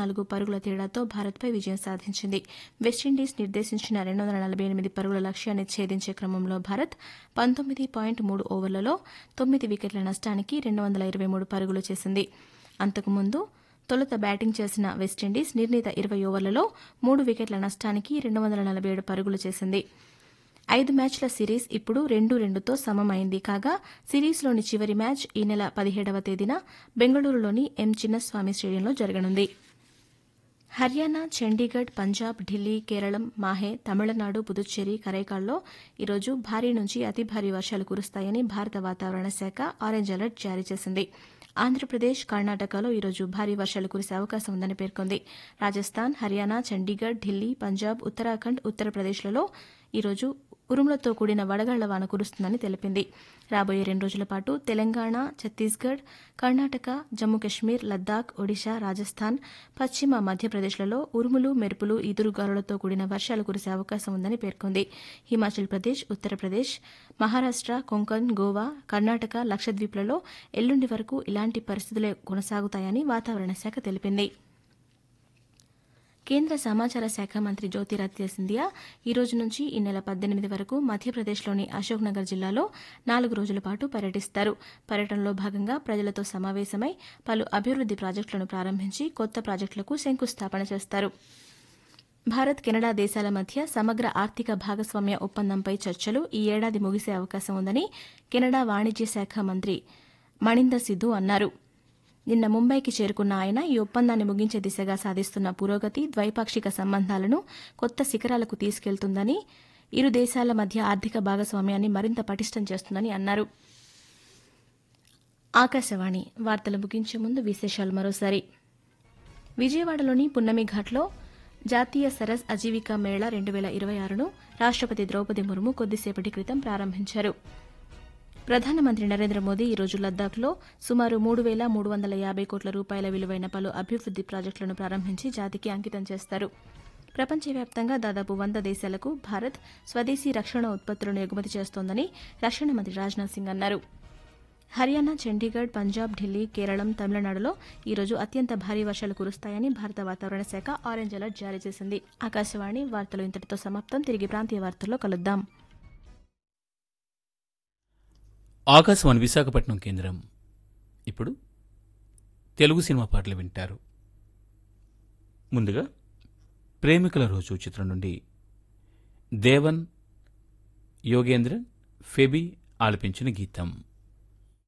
104 పరుగుల తేడాతో భారత్పై విజయం సాధించింది. వెస్టిండీస్ నిర్దేశించిన 248 పరుగుల లక్ష్యాన్ని ఛేదించే క్రమంలో భారత్ 19.3 ఓవర్లలో 9 వికెట్ల నష్టానికి 223 పరుగులు చేసింది. అంతకుముందు తొలుత బ్యాటింగ్ చేసిన వెస్టిండీస్ నిర్ణీత 20 ఓవర్లలో 3 వికెట్ల నష్టానికి 247 పరుగులు చేసింది. 5 మ్యాచ్ల సిరీస్ ఇప్పుడు 2-2తో సమమైంది కాగా సిరీస్లోని చివరి మ్యాచ్ ఈ నెల 17వ తేదీన బెంగళూరులోని ఎం చిన్నస్వామి స్టేడియంలో జరగనుంది. హర్యానా, చండీగఢ్, పంజాబ్, ఢిల్లీ, కేరళం, మాహే, తమిళనాడు, పుదుచ్చేరి, కరైకాల్లో ఈరోజు భారీ నుంచి అతి భారీ వర్షాలు కురుస్తాయని భారత వాతావరణ శాఖ ఆరెంజ్ అలర్ట్ జారీ చేసింది. ఆంధ్రప్రదేశ్, కర్ణాటకలో ఈరోజు భారీ వర్షాలు కురిసే అవకాశం ఉందని పేర్కొంది. రాజస్థాన్, హర్యానా, చండీగఢ్, ఢిల్లీ, పంజాబ్, ఉత్తరాఖండ్, ఉత్తరప్రదేశ్లలో ఈరోజు ఉరుములతో కూడిన వడగళ్ల వాన కురుస్తుందని తెలిపింది. రాబోయే 2 రోజుల పాటు తెలంగాణ, ఛత్తీస్గఢ్, కర్ణాటక, జమ్మూ కశ్మీర్, లద్దాఖ్, ఒడిశా, రాజస్థాన్, పశ్చిమ మధ్యప్రదేశ్లలో ఉరుములు, మెరుపులు, ఈదురుగాలులతో కూడిన వర్షాలు కురిసే అవకాశం ఉందని పేర్కొంది. హిమాచల్ ప్రదేశ్, ఉత్తరప్రదేశ్, మహారాష్ట, కొంకణ్, గోవా, కర్ణాటక, లక్షద్వీప్లలో ఎల్లుండి వరకు ఇలాంటి పరిస్థితులే కొనసాగుతాయని వాతావరణ శాఖ తెలిపింది. కేంద్ర సమాచార శాఖ మంత్రి జ్యోతిరాదిత్య సింధియా ఈ రోజు నుంచి ఈ నెల 18 వరకు మధ్యప్రదేశ్లోని అశోక్నగర్ జిల్లాలో 4 రోజుల పాటు పర్యటిస్తారు. పర్యటనలో భాగంగా ప్రజలతో సమావేశమై పలు అభివృద్ది ప్రాజెక్టులను ప్రారంభించి కొత్త ప్రాజెక్టులకు శంకుస్థాపన చేస్తారు. భారత్, కెనడా దేశాల మధ్య సమగ్ర ఆర్థిక భాగస్వామ్య ఒప్పందంపై చర్చలు ఈ ఏడాది ముగిసే అవకాశం ఉందని కెనడా వాణిజ్య శాఖ మంత్రి మణీందర్ సిధు అన్నారు. నిన్న ముంబైకి చేరుకున్న ఆయన ఈ ఒప్పందాన్ని ముగించే దిశగా సాధిస్తున్న పురోగతి ద్వైపాక్షిక సంబంధాలను కొత్త శిఖరాలకు తీసుకెళ్తుందని, ఇరు దేశాల మధ్య ఆర్థిక భాగస్వామ్యాన్ని మరింత పటిష్టం చేస్తుందని అన్నారు. ఆకాశవాణి వార్తలు ముగించే ముందు విశేషాలు మరోసారి. విజయవాడలోని పున్నమిఘాట్లో జాతీయ సరస్ అజీవికా మేళా 2026ను రాష్టపతి ద్రౌపది ముర్ము కొద్దిసేపటి క్రితం ప్రారంభించారు. ప్రధానమంత్రి నరేంద్ర మోదీ ఈరోజు లద్దాఖ్లో సుమారు 3,350 కోట్ల రూపాయల విలువైన పలు అభివృద్ది ప్రాజెక్టులను ప్రారంభించి జాతికి అంకితం చేస్తారు. ప్రపంచవ్యాప్తంగా దాదాపు 100 దేశాలకు భారత్ స్వదేశీ రక్షణ ఉత్పత్తులను ఎగుమతి చేస్తోందని రక్షణ మంత్రి రాజ్నాథ్ సింగ్ అన్నారు. హర్యానా, చండీగఢ్, పంజాబ్, ఢిల్లీ, కేరళం, తమిళనాడులో ఈరోజు అత్యంత భారీ వర్షాలు కురుస్తాయని భారత వాతావరణ శాఖ ఆరెంజ్ అలర్ట్ జారీ చేసింది. ఆకాశవాణి వార్తలు ఇంతటితో సమాప్తం. తిరిగి ప్రాంతీయ వార్తల్లో కలుద్దాం. ఆకాశవాణి విశాఖపట్నం కేంద్రం. ఇప్పుడు తెలుగు సినిమా పాటలు వింటారు. ముందుగా ప్రేమికుల రోజు చిత్రం నుండి దేవన్, యోగేంద్రన్, ఫెబి ఆలపించిన గీతం.